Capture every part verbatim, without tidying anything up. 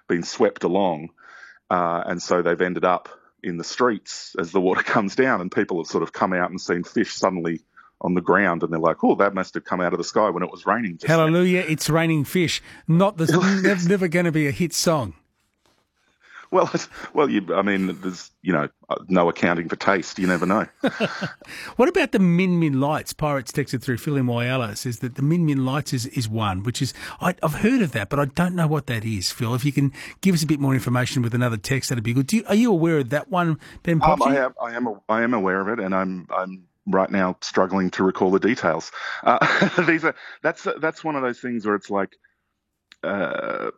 been swept along, uh, and so they've ended up in the streets as the water comes down, and people have sort of come out and seen fish suddenly on the ground, and they're like, "Oh, that must have come out of the sky when it was raining." Just Hallelujah! Then. It's raining fish. Not the never, never going to be a hit song. Well, well, you, I mean, there's, you know, no accounting for taste. You never know. What about the Min Min Lights? Pirates texted through. Phil in Whyalla says that the Min Min Lights is, is one, which is, I, I've heard of that, but I don't know what that is, Phil. If you can give us a bit more information with another text, that'd be good. Do you, are you aware of that one, Ben Popsy? Um, I am, I am, I am aware of it, and I'm, I'm right now struggling to recall the details. Uh, these are, that's, that's one of those things where it's like, uh,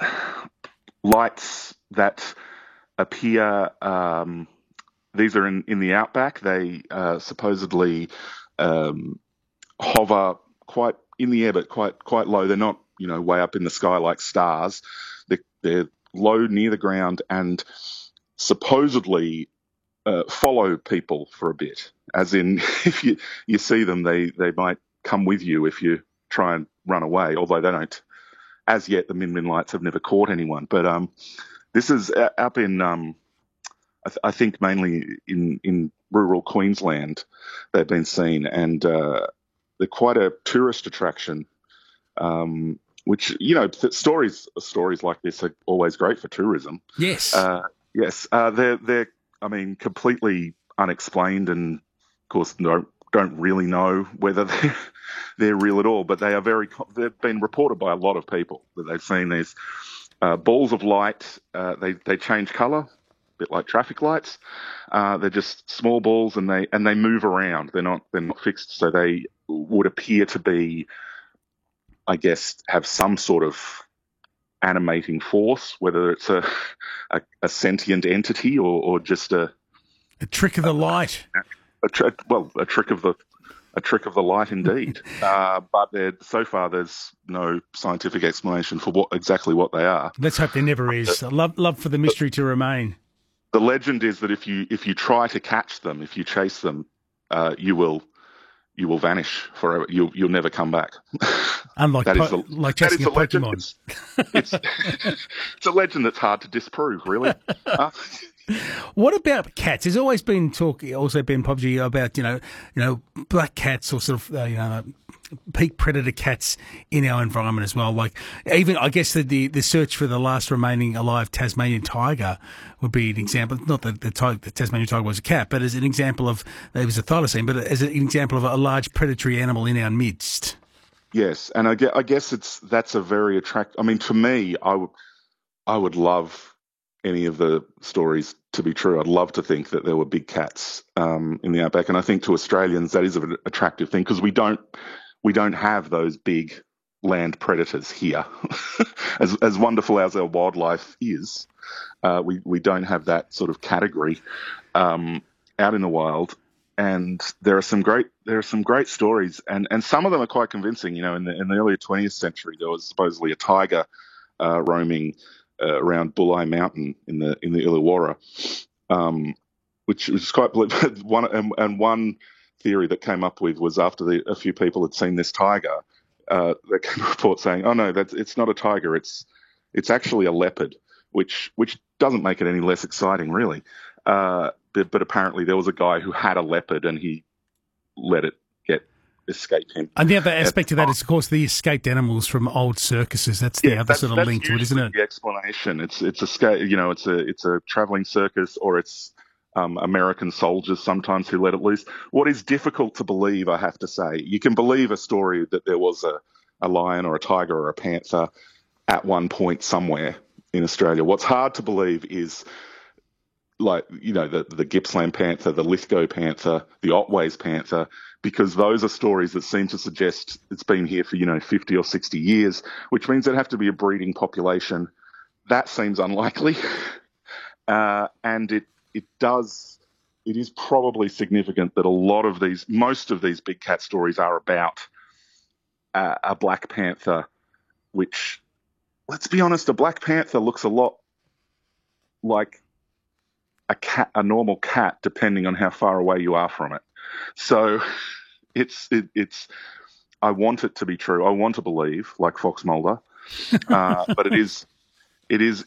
lights that appear, um, these are in, in the outback. They uh, supposedly um, hover quite in the air, but quite quite low. They're not, you know, way up in the sky like stars. They're, they're low near the ground and supposedly uh, follow people for a bit. As in, if you, you see them, they, they might come with you if you try and run away, although they don't. As yet, the Min Min Lights have never caught anyone. But um, this is up in, um, I, th- I think, mainly in, in rural Queensland. They've been seen, and uh, they're quite a tourist attraction. Um, which, you know, th- stories stories like this are always great for tourism. Yes, uh, yes. Uh, they're they're, I mean, completely unexplained, and of course, don't don't really know whether they're, they're real at all. But they are very. They've been reported by a lot of people that they've seen these uh, balls of light. Uh, they they change colour, a bit like traffic lights. Uh, they're just small balls, and they and they move around. They're not they're not fixed, so they would appear to be, I guess, have some sort of animating force, whether it's a a, a sentient entity or, or just a a trick of the light. A, a tr- well, a trick of the a trick of the light, indeed. uh, but so far, there's no scientific explanation for what exactly what they are. Let's hope there never is. Uh, love, love for the mystery to remain. The legend is that if you if you try to catch them, if you chase them, uh, you will you will vanish forever. You'll you'll never come back. Unlike that po- is the, like chasing a, a Pokemon. It's, it's, it's a legend that's hard to disprove, really. Uh, What about cats? There's always been talk, also Ben Popsy, about you know, you know, black cats or sort of uh, you know, peak predator cats in our environment as well. Like even I guess the, the the search for the last remaining alive Tasmanian tiger would be an example. Not that the, tiger, the Tasmanian tiger was a cat, but as an example of it was a thylacine, but as an example of a large predatory animal in our midst. Yes, and I guess, I guess it's that's a very attractive. I mean, to me, I would I would love any of the stories to be true. I'd love to think that there were big cats um, in the outback, and I think to Australians that is an attractive thing because we don't we don't have those big land predators here. as as wonderful as our wildlife is, uh, we we don't have that sort of category um, out in the wild. And there are some great there are some great stories, and, and some of them are quite convincing. You know, in the in the early twentieth century, there was supposedly a tiger uh, roaming Uh, around Bulli Mountain in the in the Illawarra, um, which was quite one and, and one theory that came up with was after the, a few people had seen this tiger, uh, there came a report saying, "Oh no, that's it's not a tiger. It's it's actually a leopard," which which doesn't make it any less exciting, really. Uh, but, but apparently there was a guy who had a leopard and he let it get escape him. And the other aspect of that is, of course, the escaped animals from old circuses. That's the yeah, other that's, sort of that's link to it, isn't it? The explanation. It's it's a sca- you know it's a it's a traveling circus, or it's um, American soldiers sometimes who let it loose. What is difficult to believe, I have to say, you can believe a story that there was a, a lion or a tiger or a panther at one point somewhere in Australia. What's hard to believe is, like, you know, the, the Gippsland panther, the Lithgow panther, the Otways panther, because those are stories that seem to suggest it's been here for, you know, fifty or sixty years, which means there'd have to be a breeding population. That seems unlikely. Uh, and it, it does, it is probably significant that a lot of these, most of these big cat stories are about uh, a black panther, which, let's be honest, a black panther looks a lot like a cat, a normal cat, depending on how far away you are from it. So it's it, it's. I want it to be true. I want to believe, like Fox Mulder, uh, but it is it is